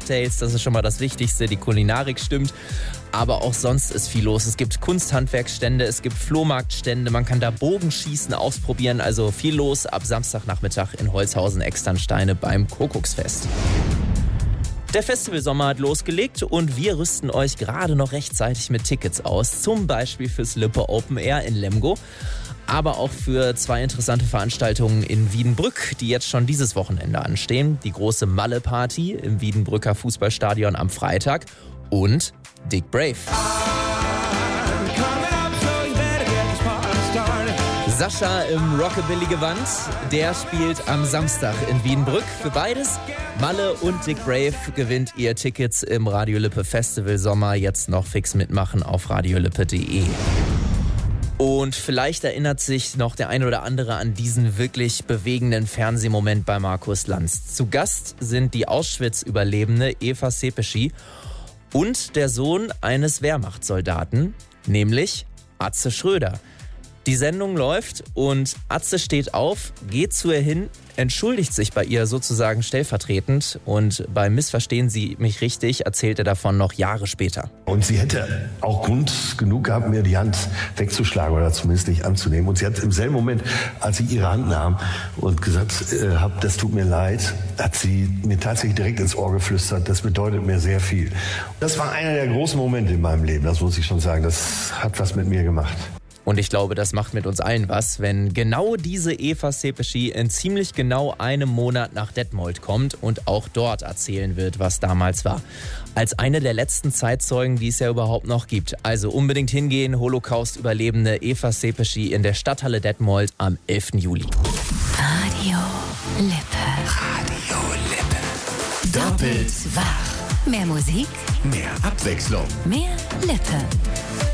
Cocktails, das ist schon mal das Wichtigste, die Kulinarik stimmt. Aber auch sonst ist viel los. Es gibt Kunsthandwerksstände, es gibt Flohmarktstände, man kann da Bogenschießen ausprobieren. Also viel los ab Samstagnachmittag in Holzhausen-Externsteine beim Kuckucksfest. Der Festivalsommer hat losgelegt und wir rüsten euch gerade noch rechtzeitig mit Tickets aus. Zum Beispiel fürs Lippe Open Air in Lemgo, aber auch für 2 interessante Veranstaltungen in Wiedenbrück, die jetzt schon dieses Wochenende anstehen. Die große Malle-Party im Wiedenbrücker Fußballstadion am Freitag und Dick Brave. Sascha im Rockabilly-Gewand, der spielt am Samstag in Wiedenbrück. Für beides, Malle und Dick Brave, gewinnt ihr Tickets im Radio Lippe Festival Sommer. Jetzt noch fix mitmachen auf radiolippe.de. Und vielleicht erinnert sich noch der ein oder andere an diesen wirklich bewegenden Fernsehmoment bei Markus Lanz. Zu Gast sind die Auschwitz-Überlebende Eva Sepeschi und der Sohn eines Wehrmachtssoldaten, nämlich Atze Schröder. Die Sendung läuft und Atze steht auf, geht zu ihr hin, entschuldigt sich bei ihr sozusagen stellvertretend und beim Missverstehen Sie mich richtig erzählt er davon noch Jahre später. Und sie hätte auch Grund genug gehabt, mir die Hand wegzuschlagen oder zumindest nicht anzunehmen. Und sie hat im selben Moment, als ich ihre Hand nahm und gesagt habe, das tut mir leid, hat sie mir tatsächlich direkt ins Ohr geflüstert, das bedeutet mir sehr viel. Das war einer der großen Momente in meinem Leben, das muss ich schon sagen. Das hat was mit mir gemacht. Und ich glaube, das macht mit uns allen was, wenn genau diese Eva Sepeschi in ziemlich genau einem Monat nach Detmold kommt und auch dort erzählen wird, was damals war. Als eine der letzten Zeitzeugen, die es ja überhaupt noch gibt. Also unbedingt hingehen, Holocaust-Überlebende Eva Sepeschi in der Stadthalle Detmold am 11. Juli. Radio Lippe. Radio Lippe. Doppelt wach. Mehr Musik, Mehr Abwechslung. mehr Lippe.